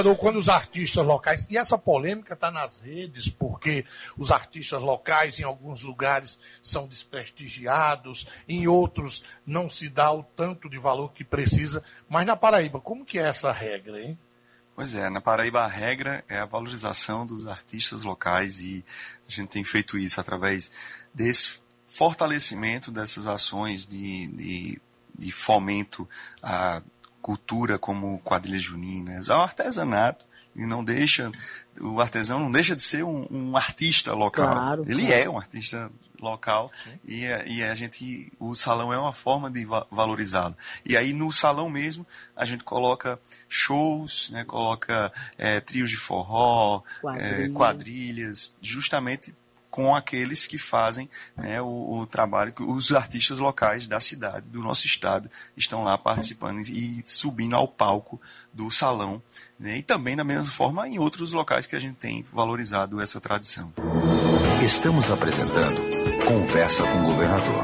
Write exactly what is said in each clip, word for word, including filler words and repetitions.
Quando os artistas locais, e essa polêmica está nas redes, porque os artistas locais em alguns lugares são desprestigiados, em outros não se dá o tanto de valor que precisa, mas na Paraíba, como que é essa regra, hein? Pois é, na Paraíba a regra é a valorização dos artistas locais e a gente tem feito isso através desse fortalecimento dessas ações de, de, de fomento a cultura como quadrilhas juninas, ao artesanato, e não deixa, o artesão não deixa de ser um, um artista local. Claro, ele claro. é um artista local e, e a gente, o salão é uma forma de va- valorizá-lo. E aí no salão mesmo a gente coloca shows, né, coloca é, trios de forró, Quadrilha. é, quadrilhas, justamente com aqueles que fazem, né, o, o trabalho, que os artistas locais da cidade, do nosso estado, estão lá participando e subindo ao palco do salão, né, e também da mesma forma em outros locais que a gente tem valorizado essa tradição. Estamos apresentando Conversa com o Governador.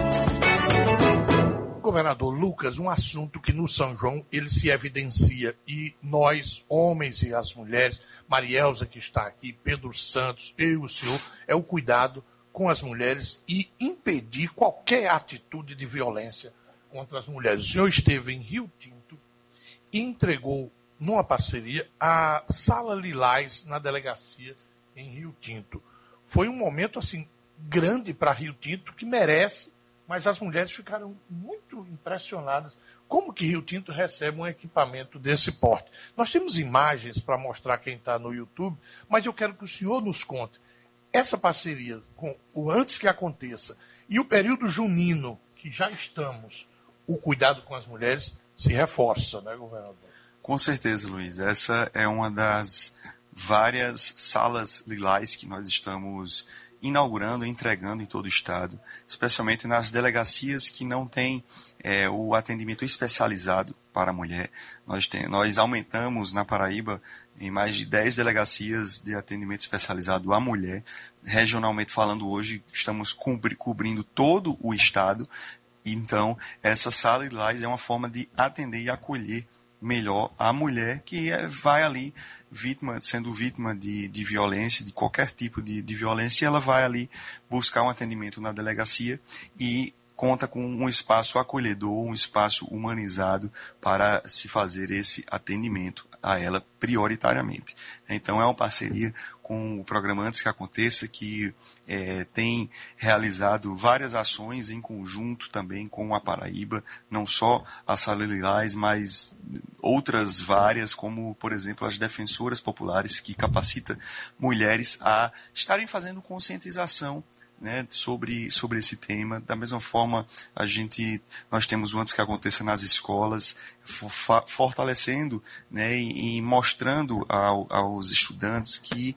Governador Lucas, um assunto que no São João ele se evidencia e nós, homens e as mulheres, Marielza que está aqui, Pedro Santos, eu e o senhor, é o cuidado com as mulheres e impedir qualquer atitude de violência contra as mulheres. O senhor esteve em Rio Tinto e entregou, numa parceria, a Sala Lilás na delegacia em Rio Tinto. Foi um momento assim grande para Rio Tinto, que merece, mas as mulheres ficaram muito impressionadas. Como que Rio Tinto recebe um equipamento desse porte? Nós temos imagens para mostrar quem está no YouTube, mas eu quero que o senhor nos conte. Essa parceria, com o antes que aconteça, e o período junino, que já estamos, o cuidado com as mulheres se reforça, né, governador? Com certeza, Luiz. Essa é uma das várias salas lilás que nós estamos inaugurando e entregando em todo o estado, especialmente nas delegacias que não têm é, o atendimento especializado para a mulher. Nós, tem, nós aumentamos na Paraíba em mais de dez delegacias de atendimento especializado à mulher. Regionalmente falando, hoje estamos cobri, cobrindo todo o estado. Então, essa sala lilás é uma forma de atender e acolher melhor a mulher que é, vai ali vítima, sendo vítima de, de violência, de qualquer tipo de, de violência, ela vai ali buscar um atendimento na delegacia e conta com um espaço acolhedor, um espaço humanizado para se fazer esse atendimento a ela prioritariamente. Então é uma parceria com o programa Antes que Aconteça, que é, tem realizado várias ações em conjunto também com a Paraíba, não só a Sala Lilás, mas outras várias, como, por exemplo, as defensoras populares, que capacita mulheres a estarem fazendo conscientização, né, sobre, sobre esse tema. Da mesma forma, a gente, nós temos o Antes que Aconteça nas escolas, for, fortalecendo, né, e, e mostrando ao, aos estudantes que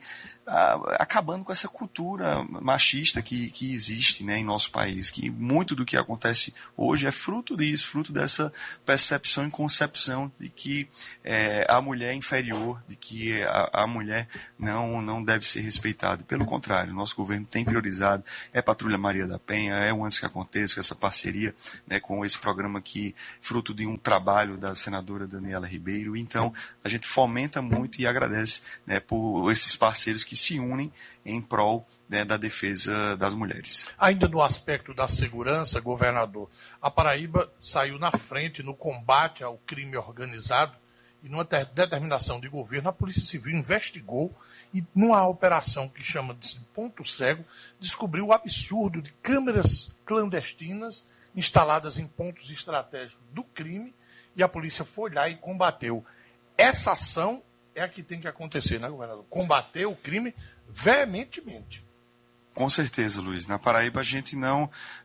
acabando com essa cultura machista que, que existe, né, em nosso país, que muito do que acontece hoje é fruto disso, fruto dessa percepção e concepção de que é, a mulher é inferior, de que a, a mulher não, não deve ser respeitada. Pelo contrário, nosso governo tem priorizado, é Patrulha Maria da Penha, é o Antes que Aconteça, essa parceria, né, com esse programa que fruto de um trabalho da senadora Daniela Ribeiro. Então, a gente fomenta muito e agradece, né, por esses parceiros que se unem em prol, né, da defesa das mulheres. Ainda no aspecto da segurança, governador, a Paraíba saiu na frente no combate ao crime organizado e numa determinação de governo, a Polícia Civil investigou e numa operação que chama de Ponto Cego, descobriu o absurdo de câmeras clandestinas instaladas em pontos estratégicos do crime e a polícia foi lá e combateu. Essa ação é a que tem que acontecer, né, governador? Combater o crime veementemente. Com certeza, Luiz. Na Paraíba a gente não,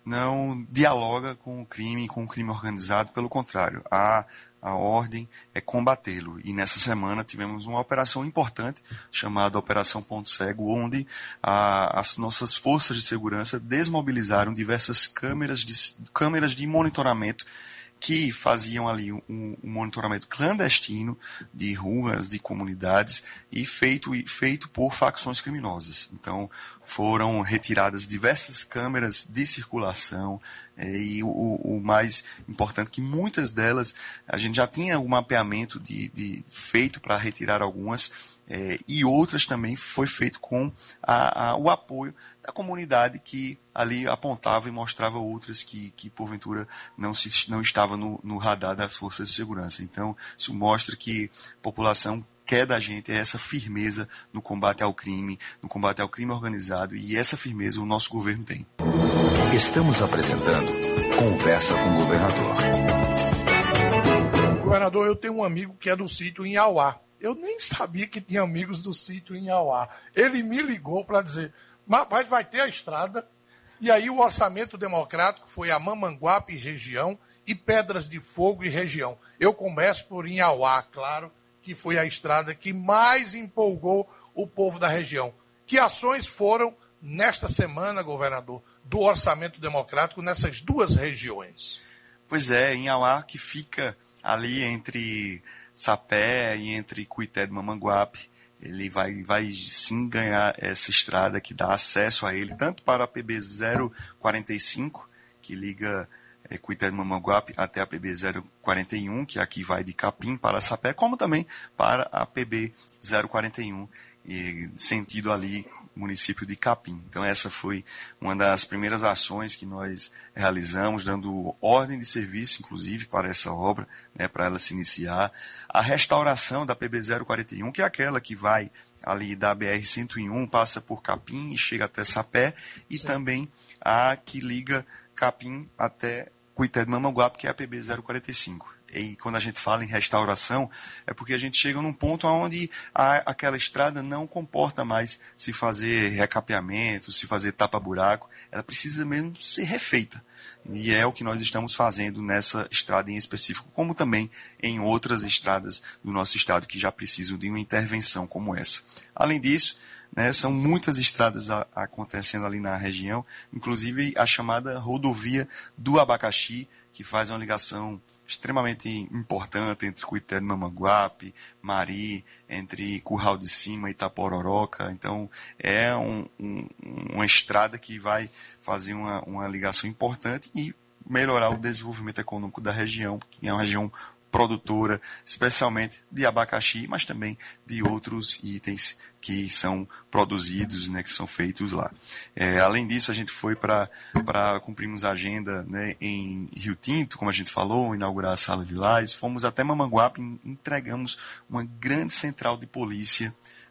não dialoga com o crime, com o crime organizado, pelo contrário. A, a ordem é combatê-lo. E nessa semana tivemos uma operação importante, chamada Operação Ponto Cego, onde a, as nossas forças de segurança desmobilizaram diversas câmeras de, câmeras de monitoramento que faziam ali um, um monitoramento clandestino de ruas, de comunidades, e feito, feito por facções criminosas. Então, foram retiradas diversas câmeras de circulação, é, e o, o mais importante que muitas delas, a gente já tinha um mapeamento de, de, feito para retirar algumas, É, e outras também foi feito com a, a, o apoio da comunidade que ali apontava e mostrava outras que, que porventura não, se, não estavam no, no radar das forças de segurança. Então, isso mostra que a população quer da gente essa firmeza no combate ao crime, no combate ao crime organizado, e essa firmeza o nosso governo tem. Estamos apresentando Conversa com o Governador. Governador, eu tenho um amigo que é do sítio em Iauá. Eu nem sabia que tinha amigos do sítio em Iauá. Ele me ligou para dizer, mas vai ter a estrada. E aí o orçamento democrático foi a Mamanguape e região e Pedras de Fogo e região. Eu começo por Iauá, claro, que foi a estrada que mais empolgou o povo da região. Que ações foram nesta semana, governador, do orçamento democrático nessas duas regiões? Pois é, em Iauá, que fica ali entre Sapé e entre Cuité de Mamanguape, ele vai, vai sim ganhar essa estrada que dá acesso a ele, tanto para a P B zero quarenta e cinco, que liga é, Cuité de Mamanguape até a P B zero quarenta e um, que aqui vai de Capim para Sapé, como também para a P B zero quarenta e um, e sentido ali município de Capim. Então essa foi uma das primeiras ações que nós realizamos, dando ordem de serviço, inclusive, para essa obra, né, para ela se iniciar. A restauração da P B zero quarenta e um, que é aquela que vai ali da B R cento e um, passa por Capim e chega até Sapé, e Sim. também a que liga Capim até Cuité de Mamanguape, que é a P B zero quarenta e cinco. E quando a gente fala em restauração, é porque a gente chega num ponto onde a, aquela estrada não comporta mais se fazer recapeamento, se fazer tapa-buraco, ela precisa mesmo ser refeita. E é o que nós estamos fazendo nessa estrada em específico, como também em outras estradas do nosso estado que já precisam de uma intervenção como essa. Além disso, né, são muitas estradas a, a acontecendo ali na região, inclusive a chamada rodovia do Abacaxi, que faz uma ligação extremamente importante entre Cuité de Mamanguape, Mari, entre Curral de Cima e Itapororoca. Então, é um, um, uma estrada que vai fazer uma, uma ligação importante e melhorar o desenvolvimento econômico da região, que é uma região produtora, especialmente de abacaxi, mas também de outros itens que são produzidos, né, que são feitos lá. É, além disso, a gente foi para cumprirmos a agenda, né, em Rio Tinto, como a gente falou, inaugurar a Sala Lilás, fomos até Mamanguape e entregamos uma grande central de polícia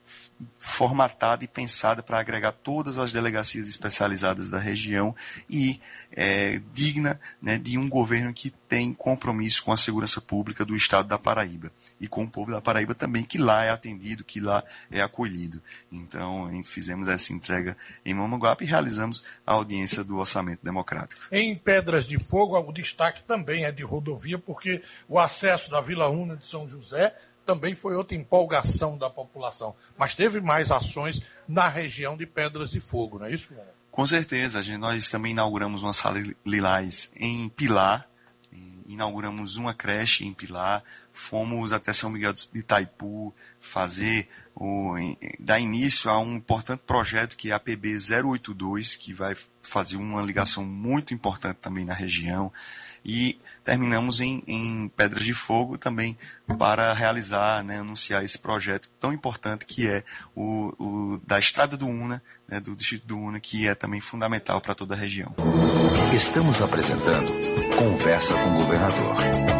formatada e pensada para agregar todas as delegacias especializadas da região e é, digna, né, de um governo que tem compromisso com a segurança pública do estado da Paraíba e com o povo da Paraíba também, que lá é atendido, que lá é acolhido. Então, fizemos essa entrega em Mamanguape e realizamos a audiência do orçamento democrático. Em Pedras de Fogo, o destaque também é de rodovia, porque o acesso da Vila Una de São José também foi outra empolgação da população. Mas teve mais ações na região de Pedras de Fogo, não é isso, galera? Com certeza. Gente, nós também inauguramos uma sala Lilás em Pilar, inauguramos uma creche em Pilar, fomos até São Miguel de Itaipu fazer, o, dar início a um importante projeto que é a P B zero oitenta e dois, que vai fazer uma ligação muito importante também na região. E terminamos em, em Pedras de Fogo também para realizar, né, anunciar esse projeto tão importante que é o, o da Estrada do Una, né, do Distrito do Una, que é também fundamental para toda a região. Estamos apresentando Conversa com o Governador.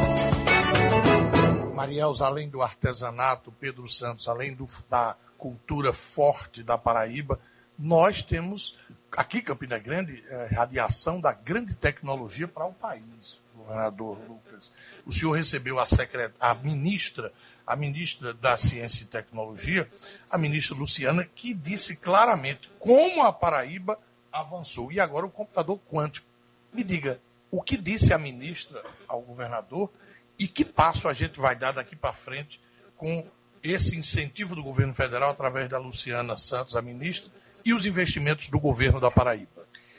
Marielza, além do artesanato, Pedro Santos, além do, da cultura forte da Paraíba, nós temos aqui, Campina Grande, é, radiação da grande tecnologia para o país, governador Lucas. O senhor recebeu a, secret... a ministra, a ministra da Ciência e Tecnologia, a ministra Luciana, que disse claramente como a Paraíba avançou. E agora o computador quântico. Me diga, o que disse a ministra ao governador e que passo a gente vai dar daqui para frente com esse incentivo do governo federal através da Luciana Santos, a ministra, e os investimentos do governo da Paraíba?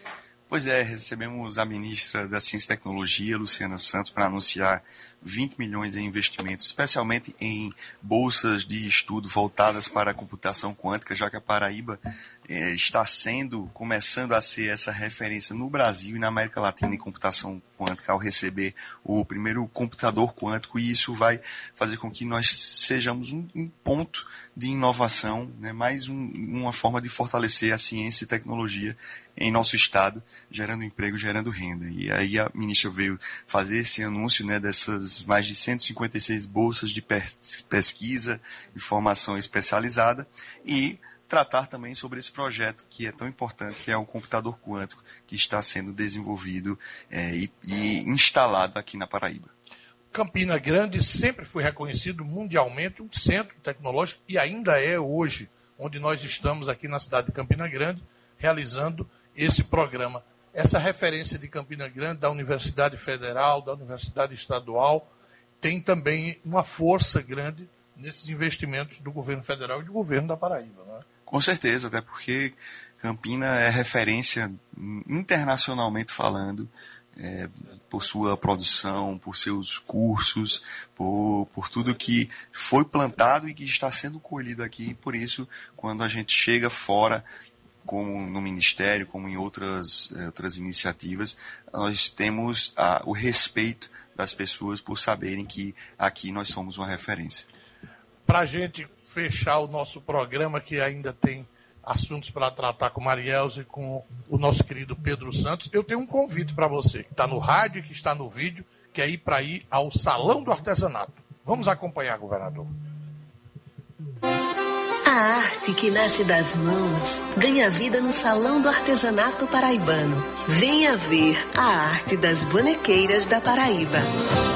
Pois é, recebemos a ministra da Ciência e Tecnologia, Luciana Santos, para anunciar vinte milhões em investimentos, especialmente em bolsas de estudo voltadas para a computação quântica, já que a Paraíba eh, está sendo, começando a ser essa referência no Brasil e na América Latina em computação quântica, ao receber o primeiro computador quântico, e isso vai fazer com que nós sejamos um, um ponto de inovação, né, mais um, uma forma de fortalecer a ciência e tecnologia em nosso estado, gerando emprego, gerando renda. E aí a ministra veio fazer esse anúncio, né, dessas mais de cento e cinquenta e seis bolsas de pesquisa e formação especializada, e tratar também sobre esse projeto que é tão importante, que é o computador quântico, que está sendo desenvolvido é, e, e instalado aqui na Paraíba. Campina Grande sempre foi reconhecido mundialmente um centro tecnológico, e ainda é hoje, onde nós estamos aqui na cidade de Campina Grande, realizando esse programa. Essa referência de Campina Grande, da Universidade Federal, da Universidade Estadual, tem também uma força grande nesses investimentos do governo federal e do governo da Paraíba, não é? Com certeza, até porque Campina é referência internacionalmente falando, é, por sua produção, por seus cursos, por, por tudo que foi plantado e que está sendo colhido aqui. Por isso, quando a gente chega fora, como no Ministério, como em outras, outras iniciativas, nós temos a, o respeito das pessoas por saberem que aqui nós somos uma referência. Para a gente fechar o nosso programa, que ainda tem assuntos para tratar com Marielza e com o nosso querido Pedro Santos, eu tenho um convite para você, que está no rádio e que está no vídeo, que é ir para ir ao Salão do Artesanato. Vamos acompanhar, governador. A arte que nasce das mãos ganha vida no Salão do Artesanato Paraibano. Venha ver a arte das bonequeiras da Paraíba.